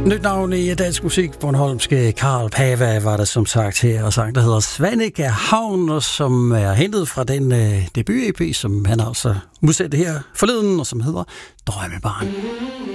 Nyt navn i dansk musik, bornholmske Karl Pava var der som sagt her, og sang, der hedder Svanike Havn, og som er hentet fra den debut-EP, som han altså udsendte her forleden, og som hedder Drømmebarn.